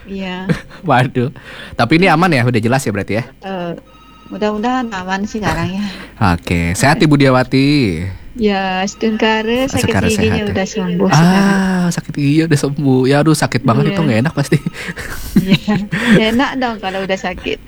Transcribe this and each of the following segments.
Iya. Waduh. Tapi ini aman ya, udah jelas ya berarti ya. Mudah-mudahan aman sekarang ya. Oke, sehat Ibu Diawati. Ya, sekarang sakit Sekarang giginya sehat ya? udah sembuh sekarang. Sakit gigi udah sembuh. Ya aduh sakit banget Iya. itu nggak enak pasti. Iya. Enak dong kalau udah sakit.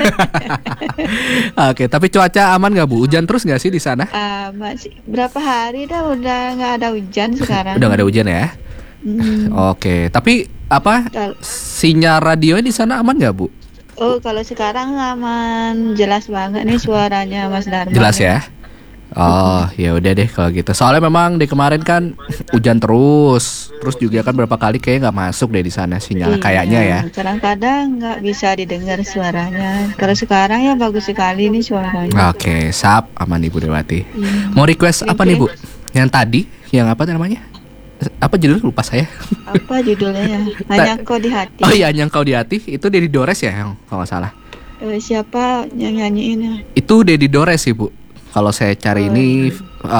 Oke, tapi cuaca aman nggak Bu? Hujan terus nggak sih di sana? Masih berapa hari dah udah nggak ada hujan sekarang. Udah nggak ada hujan ya? Oke, tapi apa Kal- sinyal radio di sana aman nggak Bu? Oh, kalau sekarang aman, jelas banget nih suaranya Mas Dharma. Jelas ya? Oh, ya udah deh kalau gitu. Soalnya memang di kemarin kan hujan terus juga kan berapa kali kayak nggak masuk deh di sana sinyal Iya, kayaknya ya. kadang-kadang nggak bisa didengar suaranya. Kalau sekarang ya bagus sekali nih suaranya. Oke, sap aman Ibu Dewati. Iya. Mau request apa nih Bu? Yang tadi, yang apa namanya? Apa judulnya lupa saya. Apa judulnya ya? Hanya kau di hati. Oh iya, yang kau di hati itu Dedi Dores ya, yang kalau nggak salah. Siapa yang nyanyiin ya? Itu Dedi Dores sih Bu. Kalau saya cari ini,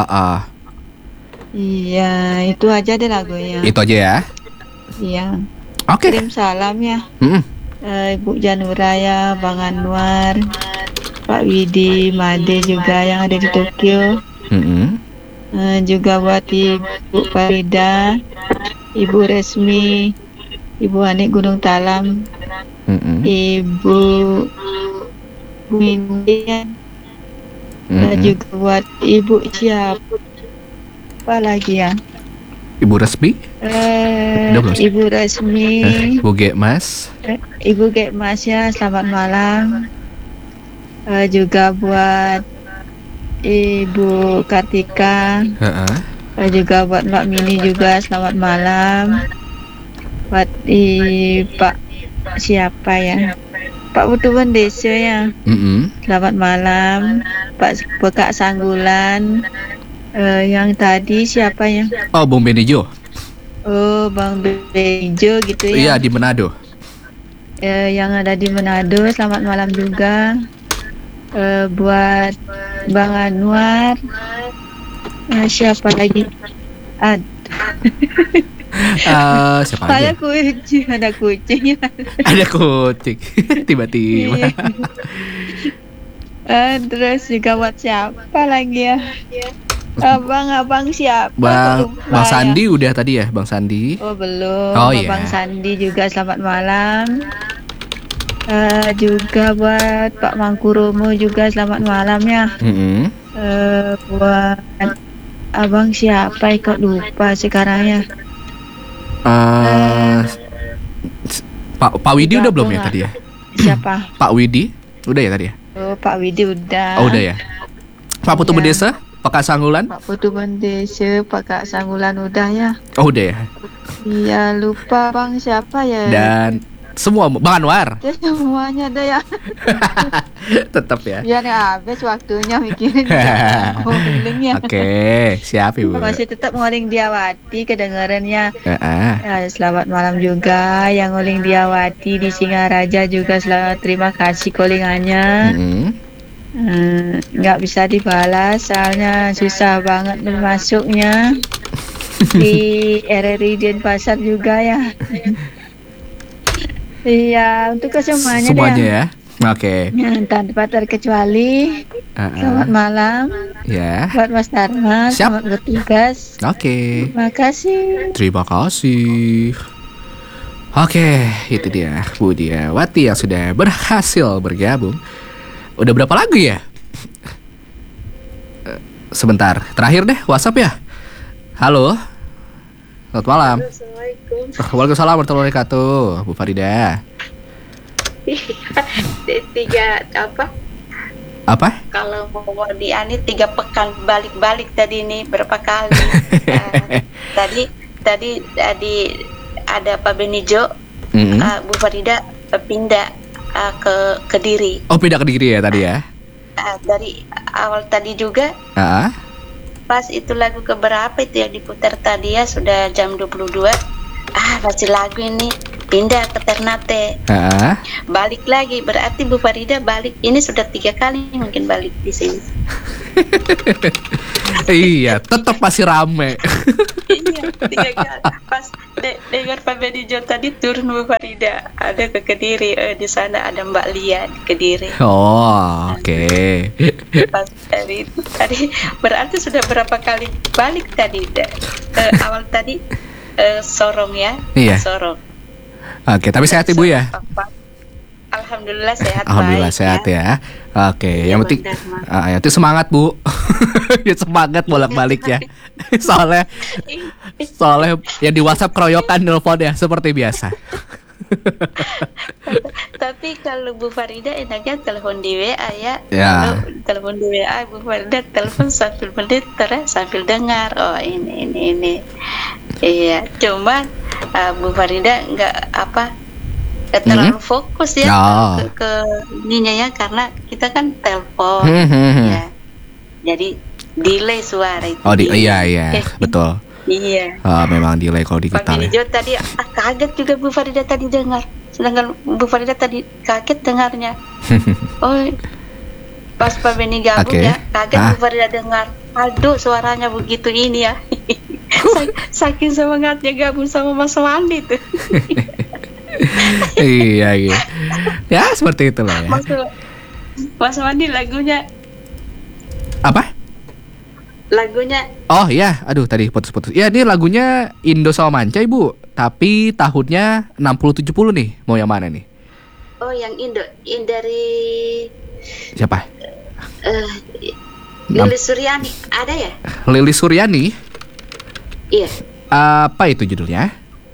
Iya, itu aja deh lagunya. itu aja ya. Iya. Oke. Kirim salam ya. Mm-mm. Ibu Janura ya, Bang Anwar, Pak Widi, Made juga yang ada di Tokyo. Mm-mm. Juga buat Ibu Farida, Ibu Resmi, Ibu Anik Gunung Talam, Mm-mm. Ibu Windy, juga buat Ibu siapa lagi ya? Ibu Resmi, Udah belum sih? Ibu Resmi, Bu Mas. Ibu Mas ya, selamat malam. Juga buat Ibu Kartika, juga buat Mbak Mini juga selamat malam. Buat Pak siapa ya? Pak Putuban Desa ya. Selamat malam. Pak Kak Sanggulan. Yang tadi siapa ya? Oh, Bung Benijo. Oh, Bang Bejo gitu ya. Iya, di Manado. Yang ada di Manado, selamat malam juga. Buat Bang Anwar. Siapa lagi? Siapa Ada lagi? ada kucing. Ada kucing. Tiba-tiba. Terus juga buat siapa lagi ya? Abang siapa? Bang Lupa ya. Sandi udah tadi ya, Bang Sandi. Oh belum. Oh, iya. Bang Sandi juga selamat malam. Juga buat Pak Mangkuromo juga selamat malam ya. Buat abang siapa? Kok lupa sekarang ya. Pak Widi udah belum ya tadi ya? Siapa? Pak Widi udah ya tadi ya? Oh, Pak Widi udah. Oh udah ya. Pak Putu Iya. Bedesa, Pak Kak Sanggulan. Pak Putu Bendese, Pak Kak Sanggulan udah ya. Oh udah ya. Iya, lupa bang siapa ya. Dan semua Bang Anwar. Ya, semuanya ada ya. Tetap ya. Biar habis waktunya mikirin. Ngolingnya. Oke, siap Ibu. Masih tetap ngoling Diawati kedengarannya. Heeh. Selamat malam juga yang ngoling Diawati di Singaraja juga selamat terima kasih callingannya. Nggak bisa dibalas soalnya susah banget masuknya di RRI Denpasar juga ya. Iya, untuk kesemuanya ya. Oke. Tanpa terkecuali. Selamat malam. Ya. Buat Mas Dharma, Siap. selamat bertugas. Oke. Terima kasih. Terima kasih. Oke, itu dia Bu Diawati yang sudah berhasil bergabung. Udah berapa lagu ya? Sebentar, terakhir deh WhatsApp ya. Halo. Selamat malam. Assalamualaikum. Waalaikumsalam warahmatullahi wabarakatuh, Bu Farida. Tiga apa? Apa? Kalau mau diani 3 pekan balik-balik tadi nih berapa kali? Tadi ada Pak Benijo, Bu Farida pindah ke Kediri. Oh, pindah ke Kediri ya tadi ya? Dari awal tadi juga. Pas itu lagu keberapa itu yang diputar tadi ya sudah jam 22. Masih lagu ini pindah ke Ternate. Balik lagi berarti Bu Farida balik ini sudah 3 kali mungkin balik di sini. Iya, tetap masih rame. Iya, 3 kali. dengar Pak Benijo tadi turun Bu Farida, ada ke Kediri, di sana ada Mbak Lia di Kediri. Oh, oke. Pas tadi berarti sudah berapa kali balik tadi? Awal tadi Sorong ya? Iya. Sorong. Oke, tapi sehat Ibu ya? Alhamdulillah sehat. Alhamdulillah baik, sehat ya. Oke, ya, yang penting semangat Bu. Ya, semangat bolak-balik ya. Soalnya yang di WhatsApp keroyokan nelpon ya seperti biasa. Tapi kalau Bu Farida enaknya telepon di WA ya. Ya. Kalau telepon di WA Bu Farida telepon sambil monitor ya, sambil dengar. Oh ini. Iya, cuman Bu Farida nggak terlalu fokus ya ke ininya ya, karena kita kan telepon ya. Jadi delay suara itu. Oh iya betul. Iya. Memang delay kalau di kita. Pak Benijo tadi kaget juga Bu Farida tadi dengar. Sedangkan Bu Farida tadi kaget dengarnya. Oh, pas Pak Beni gabung ya, kaget Bu Farida dengar. Aduh, suaranya begitu ini ya. Saking semangatnya gabung sama Mas Wandi tuh. Iya. Ya seperti itulah ya. Mas Wandi lagunya apa? Lagunya. Oh ya, aduh tadi putus-putus. Ya ini lagunya Indo sama Manca Ibu, tapi tahunnya 60-70 nih. Mau yang mana nih? Oh yang Indo, dari siapa? Lilis Suryani, ada ya? Lilis Suryani? Iya. Apa itu judulnya?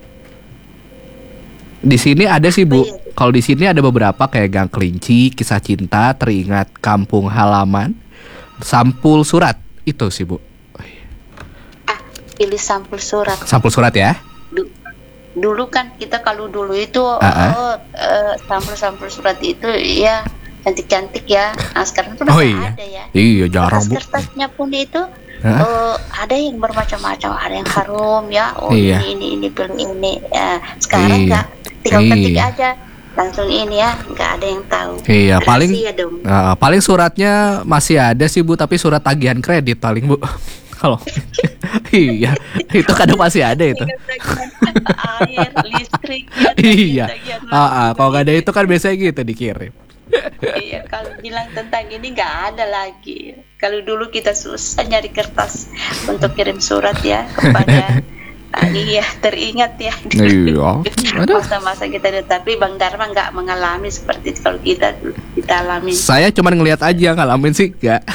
Di sini ada sih Bu. Kalau di sini ada beberapa kayak Gang Kelinci, Kisah Cinta, Teringat Kampung Halaman, Sampul Surat. Itu sih Bu. Pilih sampul surat. Sampul surat ya. Dulu kan kita kalau dulu itu sampul surat itu ya cantik-cantik ya. Nah, sekarang tuh udah ada ya. Iya jarang Bu. Kertasnya pun itu ada yang bermacam-macam, ada yang harum ya. Ini pilih ini. Sekarang enggak, tinggal ketik aja. Langsung ini ya, nggak ada yang tahu. Iya, paling suratnya masih ada sih Bu, tapi surat tagihan kredit paling Bu. Kalau iya, itu kadang masih ada itu. Air, listrik. Iya. Kalau nggak ada itu kan biasanya gitu dikirim. Iya, kalau bilang tentang ini nggak ada lagi. Kalau dulu kita susah nyari kertas untuk kirim surat ya kepada. Iya, teringat ya. Iya. Masa-masa kita, tapi Bang Dharma nggak mengalami seperti itu. Kalau kita alami. Saya cuma ngelihat aja, ngalamin sih nggak.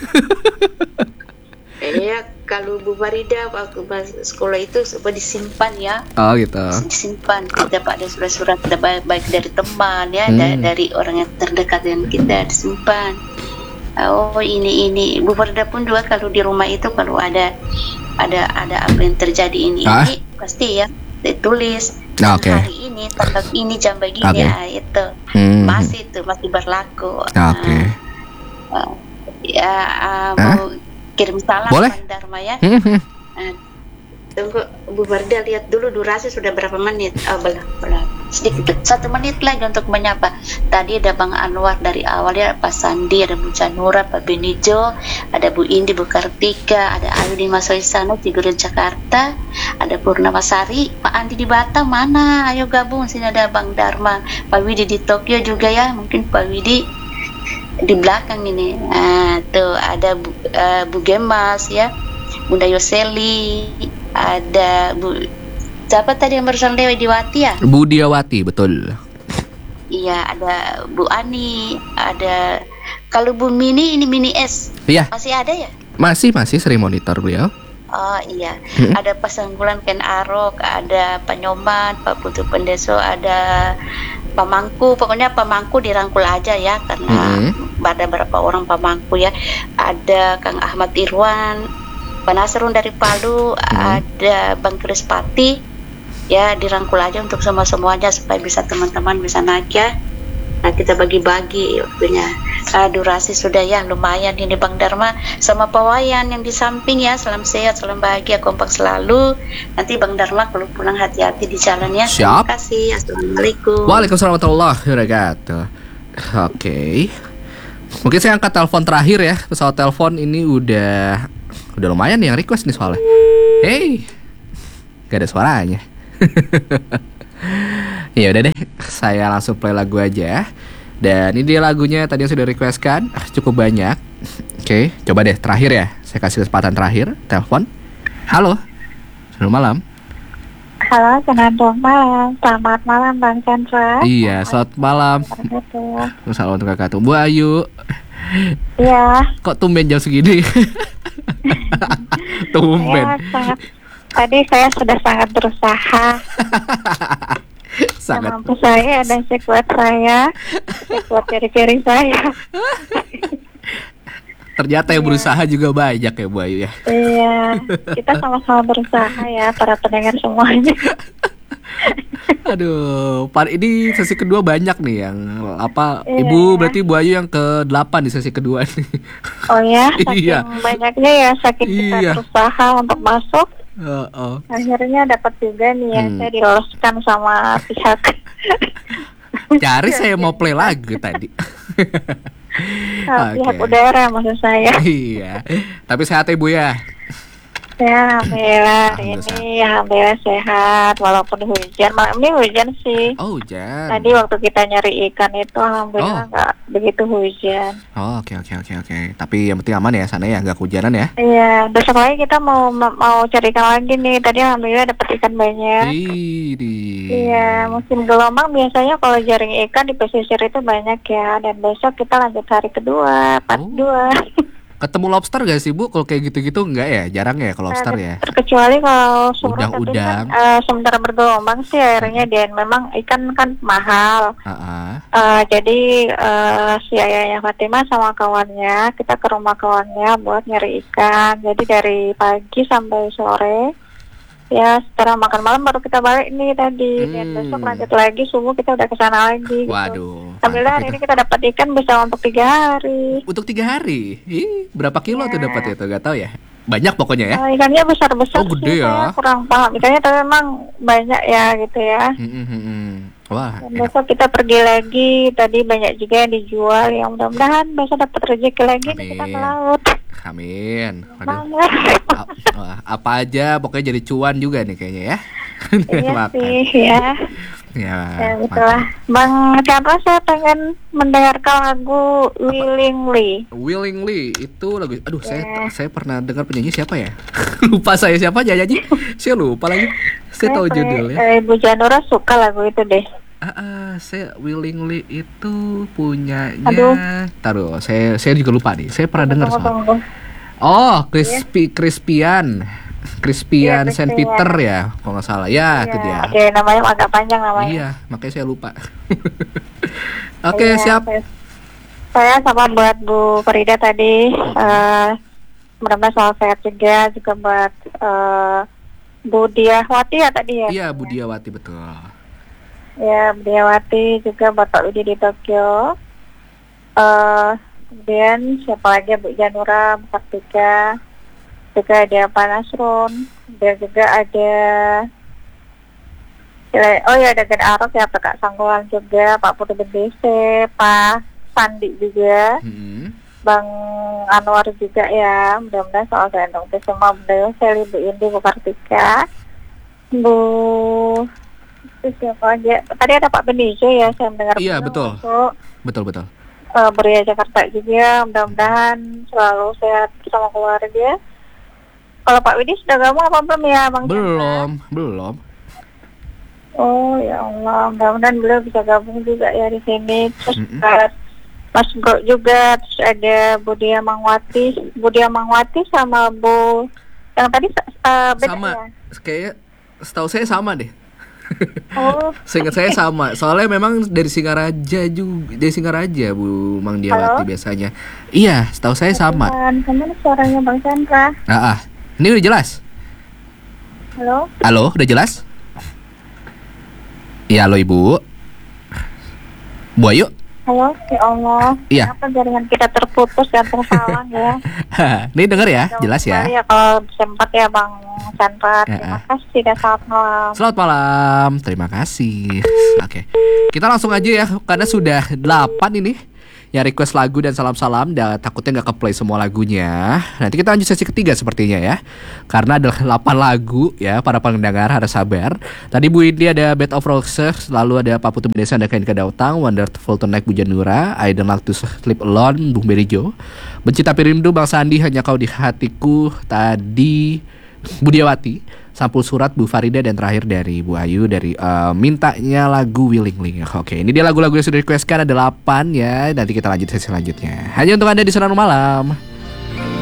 Iya, kalau Bu Farida waktu sekolah itu sempat disimpan ya. Oh gitu. Disimpan. Kita ada surat-surat baik dari teman ya, dari orang yang terdekat dengan kita disimpan. Oh ini Bu Farida pun juga kalau di rumah itu kalau ada apa yang terjadi ini pasti ya ditulis hari ini tanggal ini jam begini itu masih berlaku. Mau kirim salam Bang Dharma ya. Tunggu Bu Farida lihat dulu durasi sudah berapa menit. Belum sedikit 1 menit lagi untuk menyapa. Tadi ada Bang Anwar dari awal ya, Pak Sandi, ada Bu Canura, Pak Benijo, ada Bu Indi, Bu Kartika, ada Ayu di Masoisano, Tiguru Jakarta, ada Purnama Sari, Pak Andi di Batam mana? Ayo gabung, sini ada Bang Dharma, Pak Widi di Tokyo juga ya, mungkin Pak Widi di belakang ini. Tuh ada Bu Gemas ya, Bunda Yoseli, ada Bu siapa tadi yang barusan lewat Diwati ya? Bu Diawati, betul. Iya, ada Bu Ani, ada kalau Bu Mini ini Mini S. Iya. Masih ada ya? Masih sering monitor beliau. Oh iya, ada Pasanggulan Ken Arok, ada Pak Nyoman, Pak Putu Pendeso, ada Pak Mangku, pokoknya Pak Mangku dirangkul aja ya, karena ada berapa orang Pak Mangku ya. Ada Kang Ahmad Irwan, Pak Nasrun dari Palu, ada Bang Krispati, ya dirangkul aja untuk semuanya supaya bisa teman-teman bisa naik ya. Nah kita bagi-bagi waktunya. Durasi sudah ya lumayan ini Bang Dharma sama Pak Wayan yang di samping ya. Salam sehat, salam bahagia, kompak selalu. Nanti Bang Dharma kalau pulang hati-hati di jalan ya. Siap. Terima kasih. Assalamualaikum. Waalaikumsalam warahmatullahi wabarakatuh. Oke. Mungkin saya angkat telepon terakhir ya. Pesawat telepon ini udah lumayan nih yang request nih soalnya. Hey, gak ada suaranya. Ya udah deh, saya langsung play lagu aja. Dan ini dia lagunya tadi yang sudah requestkan, cukup banyak. Oke, coba deh terakhir ya. Saya kasih kesempatan terakhir, telepon. Halo. Selamat malam. Halo, selamat malam. Selamat malam Bang Chandra. Iya, selamat malam. Assalamualaikum kakak. Bu Ayu. Iya. Kok tumben jam segini? Tumben. Ya, tadi saya sudah sangat berusaha. Sangat. Mampu saya dan sekuat saya, sekuat jari-jari saya. Ternyata yang berusaha juga banyak ya Bu Ayu ya. Iya, kita sama-sama berusaha ya para pendengar semuanya. Aduh, ini sesi kedua banyak nih yang apa? Iya, Ibu ya. berarti Bu Ayu yang ke-8 di sesi kedua nih. Oh ya, saking Iya. banyaknya ya, saking kita Iya. berusaha untuk masuk. Akhirnya dapat juga nih ya, saya diloloskan sama pihak. Cari saya mau play lagu tadi. Pihak udara maksud saya. Iya. Tapi sehat ya Bu ya. Ya, alhamdulillah hari ini alhamdulillah sehat walaupun hujan. Malam ini hujan sih. Oh, hujan. Tadi waktu kita nyari ikan itu alhamdulillah nggak begitu hujan. Oh, oke. Tapi yang penting aman ya sana ya, nggak kehujanan ya. Iya, besok lagi kita mau cari ikan lagi nih. Tadi alhamdulillah dapat ikan banyak. Iya, musim gelombang biasanya kalau jaring ikan di pesisir itu banyak ya. Dan besok kita lanjut hari kedua, part 2. Ketemu lobster gak sih Bu? Kalau kayak gitu-gitu enggak ya? Jarang ya kalau lobster ya? Kecuali kalau surut udang-udang. Sementara bergelombang sih airnya dan memang ikan kan mahal. Jadi si ayahnya Fatimah sama kawannya, kita ke rumah kawannya buat nyari ikan. Jadi dari pagi sampai sore. Ya setelah makan malam baru kita balik nih tadi. Dan besok lanjut lagi subuh kita udah kesana lagi. Waduh. Alhamdulillah hari ini kita dapat ikan bisa untuk 3 hari. Untuk 3 hari? Berapa kilo tuh dapat itu? Gak tahu ya. Banyak pokoknya ya. Ikannya besar-besar. Oh gede ya. Saya kurang paham. Ikannya tapi memang banyak ya gitu ya. Wah. Dan besok kita pergi lagi. Tadi banyak juga yang dijual. Yang mudah-mudahan besok dapat rezeki lagi nih kita ke laut. Amin. Apa aja pokoknya jadi cuan juga nih kayaknya ya. Iya sih ya. Ya itulah. Bang Chandra, saya pengen mendengarkan lagu Willingly. Willingly itu lagu. Aduh, saya pernah dengar penyanyi siapa ya? Lupa saya siapa nyanyi. Saya lupa lagi. Saya tahu judulnya. Ibu Janura suka lagu itu deh. Saya Willingly itu punyanya. Taruh, saya juga lupa nih. Saya pernah dengar soal. Oh, Crispian Saint Peter ya, kalau nggak salah. Ya, itu dia. Oke, namanya agak panjang namanya. Iya, makanya saya lupa. Oke, siap. Saya sama buat Bu Farida tadi. Mudah-mudahan soal sehat juga buat Bu Diawati ya tadi ya. Iya, Bu Diawati betul. Ya, Bu Diawati juga buat Pak Widi di Tokyo. Kemudian siapa lagi, Bu Janura, Bu Kartika, juga ada Pak Nasrun, dan juga ada ada Gen Arok ya, Pak Sangkulan juga, Pak Putu BDC, Pak Sandi juga, Bang Anwar juga ya. Mudah-mudahan soal gendong itu semua. Mudah-mudahan saya Bu Indi, Bu Kartika, Bu siapa aja. Tadi ada Pak Benijo ya, saya mendengar. Iya betul. Betul. Beria Jakarta juga, mudah-mudahan selalu sehat bersama keluarga. Kalau Pak Widi sudah gabung apa belum ya Bang? Belum. Oh ya Allah, mudah-mudahan beliau bisa gabung juga ya di sini. Terus Mas Bro juga, terus ada Budia Mangwati sama Bu yang tadi beda sama ya? Kayaknya setahu saya sama deh. Seingat saya sama. Soalnya memang dari Singaraja Bu Mang Diawati biasanya. Iya, setahu saya sama. Kemana suaranya Bang Chandra? Ini udah jelas. Halo, udah jelas? Iya, halo Ibu. Bu Ayu. Halo, ya Allah. Iya. Kenapa jaringan kita terputus dan tersalang ya? Ini denger ya, jelas ya. Ya kalau sempat ya Bang Chandra. Terima kasih dan selamat malam. Selamat malam, terima kasih. Oke, kita langsung aja ya, karena sudah 8 ini yang request lagu dan salam-salam. Dan takutnya nggak ke-play semua lagunya. Nanti kita lanjut sesi ketiga sepertinya ya. Karena ada 8 lagu ya, para pendengar harus sabar. Tadi Bu Indi ada Bed of Roses, lalu ada Paputu Desa, ada Kain Kedautang, Wonderful Tonight Bu Janura, I Don't Like to Sleep Alone Bung Berijo, Benci Tapi Rindu Bang Sandi, Hanya Kau di Hatiku tadi Budiawati, Sampul Surat Bu Farida, dan terakhir dari Bu Ayu dari mintanya lagu Willingly. Oke, ini dia lagu-lagu yang sudah requestkan ada 8 ya. Nanti kita lanjut sesi selanjutnya. Hanya untuk Anda di Sonora Malam.